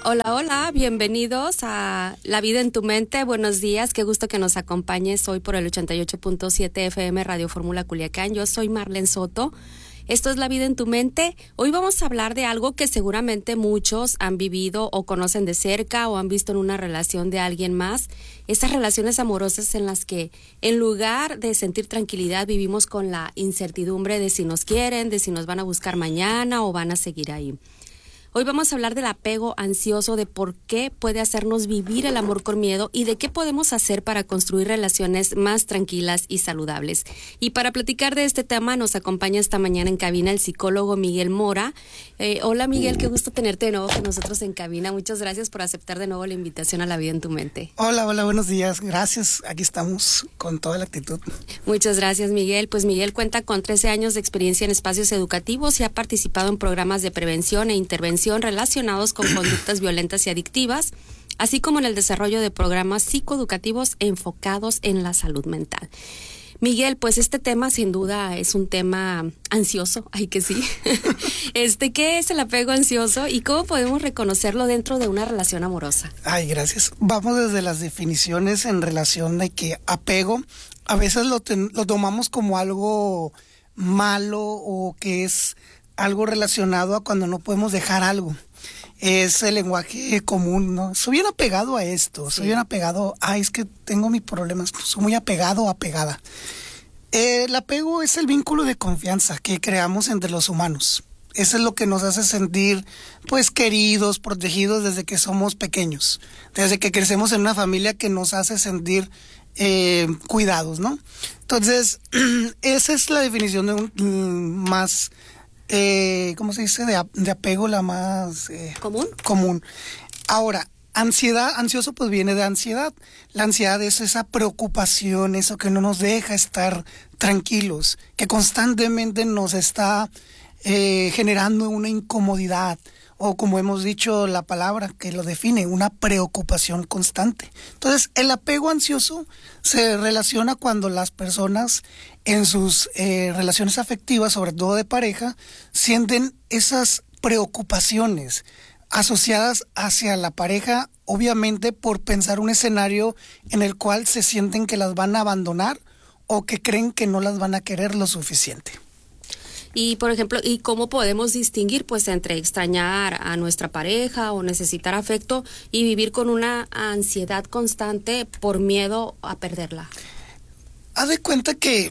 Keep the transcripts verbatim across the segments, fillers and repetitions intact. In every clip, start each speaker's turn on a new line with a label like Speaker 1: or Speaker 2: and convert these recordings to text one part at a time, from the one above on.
Speaker 1: Hola, hola, bienvenidos a La Vida en tu Mente. Buenos días, qué gusto que nos acompañes hoy por el ochenta y ocho punto siete F M Radio Fórmula Culiacán. Yo soy Marlene Soto. Esto es La Vida en tu Mente. Hoy vamos a hablar de algo que seguramente muchos han vivido o conocen de cerca o han visto en una relación de alguien más. Esas relaciones amorosas en las que en lugar de sentir tranquilidad vivimos con la incertidumbre de si nos quieren, de si nos van a buscar mañana o van a seguir ahí. Hoy vamos a hablar del apego ansioso, de por qué puede hacernos vivir el amor con miedo y de qué podemos hacer para construir relaciones más tranquilas y saludables. Y para platicar de este tema nos acompaña esta mañana en cabina el psicólogo Miguel Mora. Eh, hola Miguel, qué gusto tenerte de nuevo con nosotros en cabina. Muchas gracias por aceptar de nuevo la invitación a La Vida en tu Mente.
Speaker 2: Hola, hola, buenos días. Gracias. Aquí estamos con toda la actitud.
Speaker 1: Muchas gracias Miguel. Pues Miguel cuenta con trece años de experiencia en espacios educativos y ha participado en programas de prevención e intervención relacionados con conductas violentas y adictivas, así como en el desarrollo de programas psicoeducativos enfocados en la salud mental. Miguel, pues este tema sin duda es un tema ansioso, ay que sí. Este, ¿qué es el apego ansioso y cómo podemos reconocerlo dentro de una relación amorosa?
Speaker 2: Ay, gracias. Vamos desde las definiciones en relación de que apego a veces lo, ten, lo tomamos como algo malo o que es algo relacionado a cuando no podemos dejar algo. Es el lenguaje común, ¿no? Soy bien apegado a esto, soy sí. bien apegado, ay, es que tengo mis problemas, soy muy apegado o apegada. Eh, el apego es el vínculo de confianza que creamos entre los humanos. Eso es lo que nos hace sentir, pues, queridos, protegidos desde que somos pequeños, desde que crecemos en una familia que nos hace sentir eh, cuidados, ¿no? Entonces, esa es la definición de un más... Eh, ¿cómo se dice? De, de apego, la más eh,
Speaker 1: común.
Speaker 2: común. Ahora, ansiedad, ansioso pues viene de ansiedad. La ansiedad es esa preocupación, eso que no nos deja estar tranquilos, que constantemente nos está eh, generando una incomodidad, o como hemos dicho la palabra que lo define, una preocupación constante. Entonces, el apego ansioso se relaciona cuando las personas en sus eh, relaciones afectivas, sobre todo de pareja, sienten esas preocupaciones asociadas hacia la pareja, obviamente por pensar un escenario en el cual se sienten que las van a abandonar o que creen que no las van a querer lo suficiente.
Speaker 1: Y, por ejemplo, ¿y cómo podemos distinguir, pues, entre extrañar a nuestra pareja o necesitar afecto y vivir con una ansiedad constante por miedo a perderla?
Speaker 2: Haz de cuenta que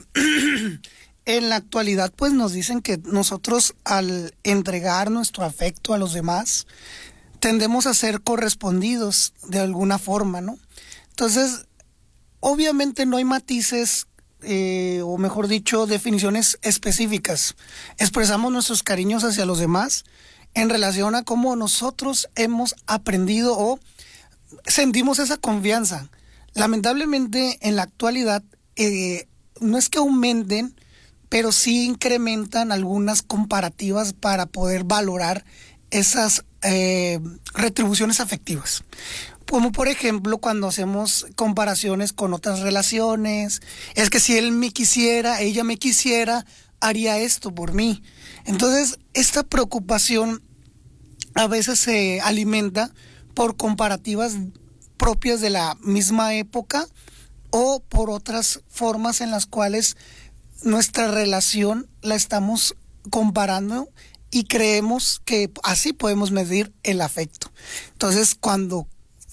Speaker 2: en la actualidad, pues, nos dicen que nosotros al entregar nuestro afecto a los demás, tendemos a ser correspondidos de alguna forma, ¿no? Entonces, obviamente no hay matices Eh, o mejor dicho, definiciones específicas. Expresamos nuestros cariños hacia los demás en relación a cómo nosotros hemos aprendido o sentimos esa confianza. Lamentablemente, en la actualidad, eh, no es que aumenten, pero sí incrementan algunas comparativas para poder valorar esas eh, retribuciones afectivas. Como por ejemplo cuando hacemos comparaciones con otras relaciones, es que si él me quisiera, ella me quisiera, haría esto por mí. Entonces, esta preocupación a veces se alimenta por comparativas propias de la misma época o por otras formas en las cuales nuestra relación la estamos comparando y creemos que así podemos medir el afecto. Entonces, cuando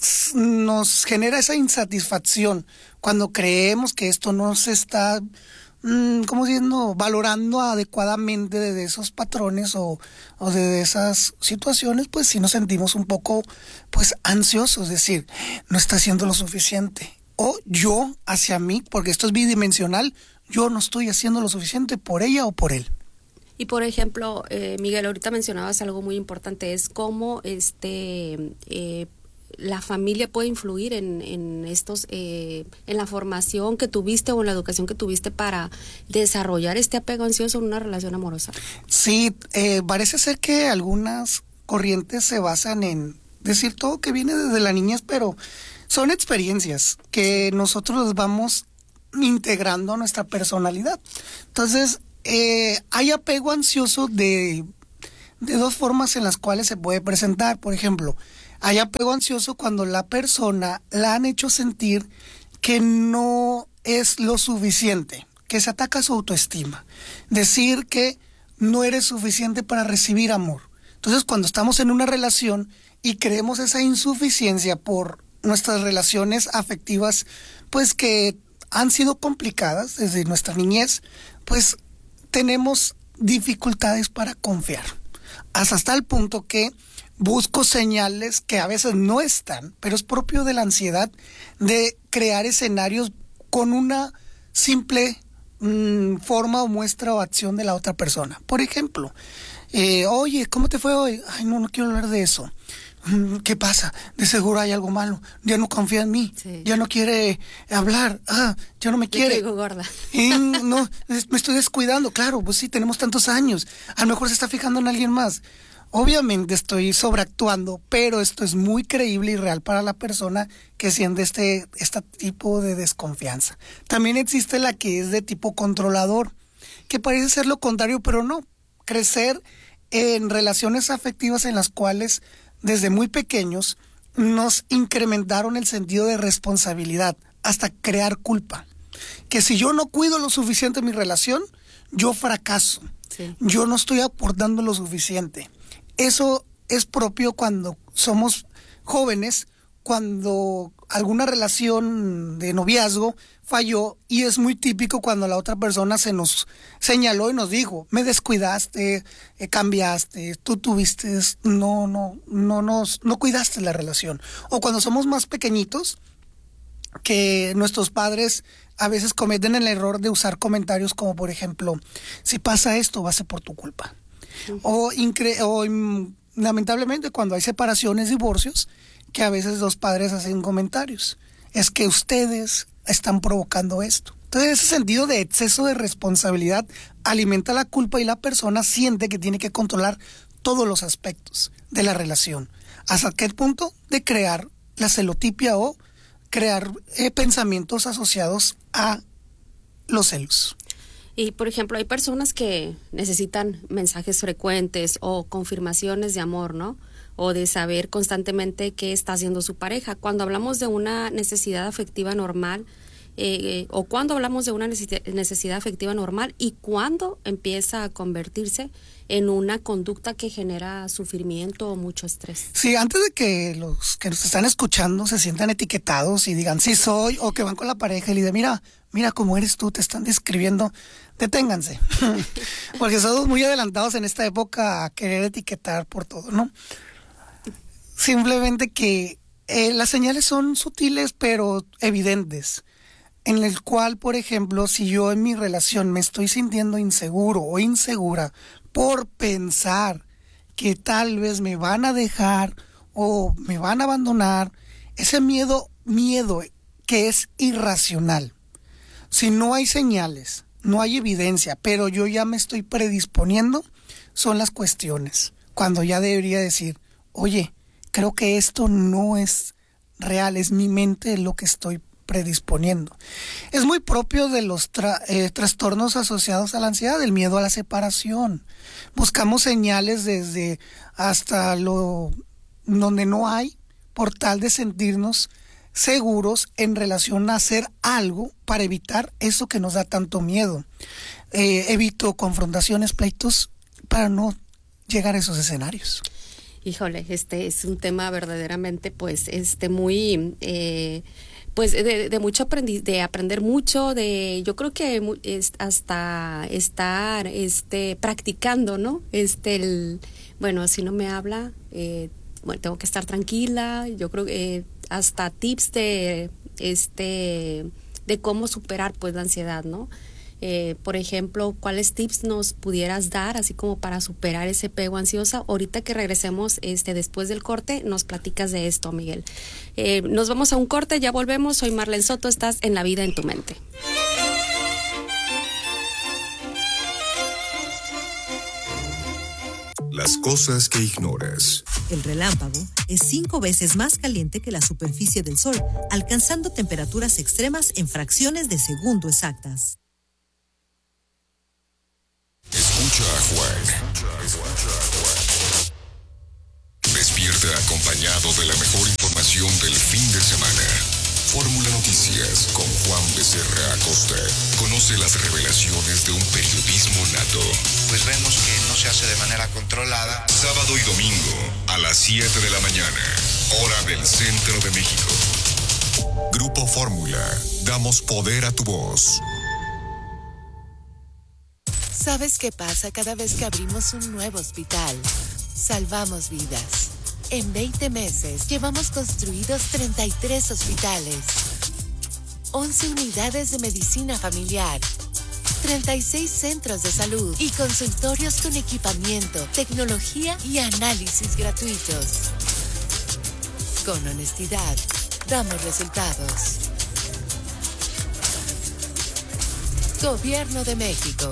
Speaker 2: nos genera esa insatisfacción, cuando creemos que esto no se está, mmm, ¿cómo diciendo?, valorando adecuadamente de esos patrones o, o de esas situaciones, pues sí nos sentimos un poco, pues, ansiosos, es decir, no está haciendo lo suficiente. O yo hacia mí, porque esto es bidimensional, yo no estoy haciendo lo suficiente por ella o por él.
Speaker 1: Y por ejemplo, eh, Miguel, ahorita mencionabas algo muy importante, es cómo este eh, la familia puede influir en, en estos, eh, en la formación que tuviste o en la educación que tuviste para desarrollar este apego ansioso en una relación amorosa.
Speaker 2: Sí, eh, parece ser que algunas corrientes se basan en decir todo que viene desde la niñez, pero son experiencias que nosotros vamos integrando a nuestra personalidad. Entonces, eh, hay apego ansioso de, de dos formas en las cuales se puede presentar. Por ejemplo, Hay apego ansioso cuando la persona la han hecho sentir que no es lo suficiente, que se ataca su autoestima. Decir que no eres suficiente para recibir amor. Entonces, cuando estamos en una relación y creemos esa insuficiencia por nuestras relaciones afectivas, pues que han sido complicadas desde nuestra niñez, pues tenemos dificultades para confiar. Hasta tal punto que busco señales que a veces no están, pero es propio de la ansiedad de crear escenarios con una simple mmm, forma o muestra o acción de la otra persona. Por ejemplo, eh, oye, ¿cómo te fue hoy? Ay, no, no quiero hablar de eso. ¿Qué pasa? De seguro hay algo malo. Ya no confía en mí. Sí. Ya no quiere hablar. Ah, ya no me quiere.
Speaker 1: Te digo gorda.
Speaker 2: Y no, me estoy descuidando. Claro, pues sí, tenemos tantos años. A lo mejor se está fijando en alguien más. Obviamente estoy sobreactuando, pero esto es muy creíble y real para la persona que siente este, este tipo de desconfianza. También existe la que es de tipo controlador, que parece ser lo contrario, pero no. Crecer en relaciones afectivas en las cuales desde muy pequeños nos incrementaron el sentido de responsabilidad hasta crear culpa. Que si yo no cuido lo suficiente mi relación, yo fracaso. Sí. Yo no estoy aportando lo suficiente. Eso es propio cuando somos jóvenes, cuando alguna relación de noviazgo falló, y es muy típico cuando la otra persona se nos señaló y nos dijo, me descuidaste, eh, cambiaste, tú tuviste, no, no, no, no, no cuidaste la relación. O cuando somos más pequeñitos, que nuestros padres a veces cometen el error de usar comentarios como, por ejemplo, si pasa esto va a ser por tu culpa. Uh-huh. O, incre- o um, lamentablemente cuando hay separaciones, divorcios, que a veces los padres hacen comentarios, es que ustedes están provocando esto. Entonces ese sentido de exceso de responsabilidad alimenta la culpa y la persona siente que tiene que controlar todos los aspectos de la relación. ¿Hasta qué punto? De crear la celotipia o crear eh, pensamientos asociados a los celos.
Speaker 1: Y, por ejemplo, hay personas que necesitan mensajes frecuentes o confirmaciones de amor, ¿no? O de saber constantemente qué está haciendo su pareja. Cuando hablamos de una necesidad afectiva normal, eh, eh, o cuando hablamos de una necesidad afectiva normal y cuando empieza a convertirse en una conducta que genera sufrimiento o mucho estrés.
Speaker 2: Sí, antes de que los que nos están escuchando se sientan etiquetados y digan, sí soy, o que van con la pareja y le digan, mira, mira cómo eres tú, te están describiendo, deténganse. Porque somos muy adelantados en esta época a querer etiquetar por todo, ¿no? Simplemente que eh, las señales son sutiles pero evidentes, en el cual, por ejemplo, si yo en mi relación me estoy sintiendo inseguro o insegura por pensar que tal vez me van a dejar o me van a abandonar, ese miedo, miedo que es irracional. Si no hay señales, no hay evidencia, pero yo ya me estoy predisponiendo, son las cuestiones. Cuando ya debería decir, oye, creo que esto no es real, es mi mente lo que estoy predisponiendo. Es muy propio de los tra- eh, trastornos asociados a la ansiedad, el miedo a la separación. Buscamos señales desde hasta lo donde no hay, por tal de sentirnos seguros en relación a hacer algo para evitar eso que nos da tanto miedo. Eh, evito confrontaciones, pleitos, para no llegar a esos escenarios.
Speaker 1: Híjole, este es un tema verdaderamente, pues, este muy, eh, pues, de, de mucho aprendi- de aprender mucho, de, yo creo que es hasta estar, este, practicando, ¿no? Este, el, bueno, si no me habla, eh, bueno, tengo que estar tranquila. Yo creo que eh, hasta tips de, este, de cómo superar, pues, la ansiedad, ¿no? Eh, por ejemplo, ¿cuáles tips nos pudieras dar así como para superar ese apego ansioso? Ahorita que regresemos este después del corte, nos platicas de esto, Miguel. Eh, nos vamos a un corte, ya volvemos. Soy Marlene Soto, estás en La Vida en tu Mente.
Speaker 3: Las cosas que ignoras.
Speaker 4: El relámpago es cinco veces más caliente que la superficie del Sol, alcanzando temperaturas extremas en fracciones de segundo exactas.
Speaker 3: Escucha a Juan. Despierta. Despierte acompañado de la mejor información del fin de semana. Fórmula Noticias con Juan Becerra Acosta. Conoce las revelaciones de un periodismo nato.
Speaker 5: Pues vemos que no se hace de manera controlada.
Speaker 3: Sábado y domingo a las siete de la mañana, hora del centro de México. Grupo Fórmula. Damos poder a tu voz.
Speaker 6: ¿Sabes qué pasa cada vez que abrimos un nuevo hospital? Salvamos vidas. En veinte meses llevamos construidos treinta y tres hospitales, once unidades de medicina familiar, treinta y seis centros de salud y consultorios con equipamiento, tecnología y análisis gratuitos. Con honestidad, damos resultados. Gobierno de México.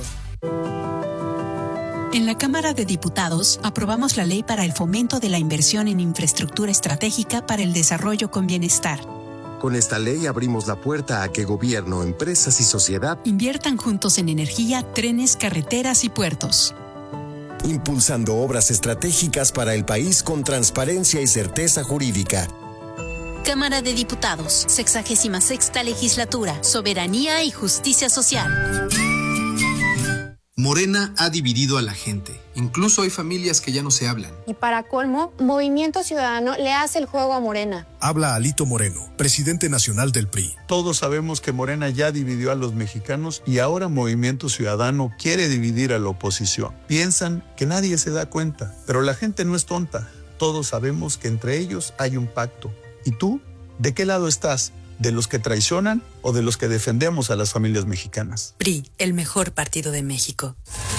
Speaker 7: En la Cámara de Diputados aprobamos la ley para el fomento de la inversión en infraestructura estratégica para el desarrollo con bienestar.
Speaker 8: Con esta ley abrimos la puerta a que gobierno, empresas y sociedad
Speaker 7: inviertan juntos en energía, trenes, carreteras y puertos.
Speaker 8: Impulsando obras estratégicas para el país con transparencia y certeza jurídica.
Speaker 9: Cámara de Diputados, sexagésima sexta legislatura, soberanía y justicia social.
Speaker 10: Morena ha dividido a la gente. Incluso hay familias que ya no se hablan.
Speaker 11: Y para colmo, Movimiento Ciudadano le hace el juego a Morena.
Speaker 12: Habla Alito Moreno, presidente nacional del P R I.
Speaker 13: Todos sabemos que Morena ya dividió a los mexicanos y ahora Movimiento Ciudadano quiere dividir a la oposición. Piensan que nadie se da cuenta, pero la gente no es tonta. Todos sabemos que entre ellos hay un pacto. ¿Y tú? ¿De qué lado estás? ¿De los que traicionan o de los que defendemos a las familias mexicanas?
Speaker 14: P R I, el mejor partido de México.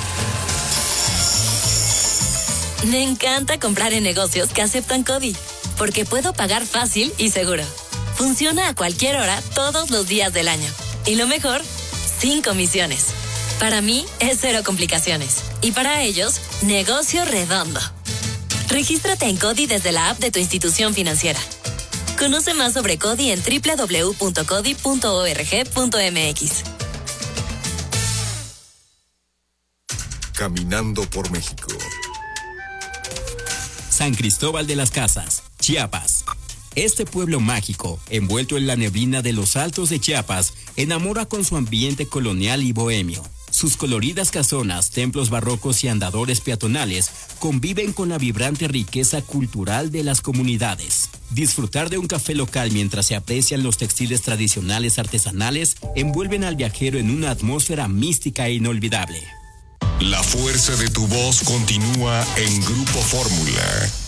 Speaker 15: Me encanta comprar en negocios que aceptan CODI, porque puedo pagar fácil y seguro. Funciona a cualquier hora, todos los días del año. Y lo mejor, sin comisiones. Para mí, es cero complicaciones. Y para ellos, negocio redondo. Regístrate en CODI desde la app de tu institución financiera. Conoce más sobre CODI en doble u doble u doble u punto codi punto org punto m x.
Speaker 3: Caminando por México.
Speaker 16: San Cristóbal de las Casas, Chiapas. Este pueblo mágico, envuelto en la neblina de los altos de Chiapas, enamora con su ambiente colonial y bohemio. Sus coloridas casonas, templos barrocos y andadores peatonales conviven con la vibrante riqueza cultural de las comunidades. Disfrutar de un café local mientras se aprecian los textiles tradicionales artesanales envuelven al viajero en una atmósfera mística e inolvidable.
Speaker 3: La fuerza de tu voz continúa en Grupo Fórmula.